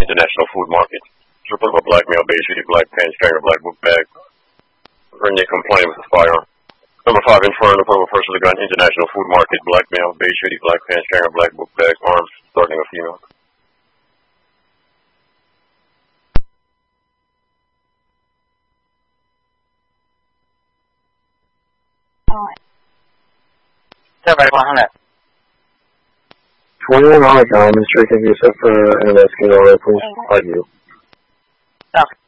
International Food Market. Report of a black male, beige hoodie, black pants, carrying a black book bag. Renee complained with a firearm. Number 5, informed report of a person with a gun, International Food Market, black male, beige hoodie, black pants, carrying a black book bag, arms, threatening a female. Everybody, 100. 21 Mr. Conducive for an investigator, please. Thank you. Okay.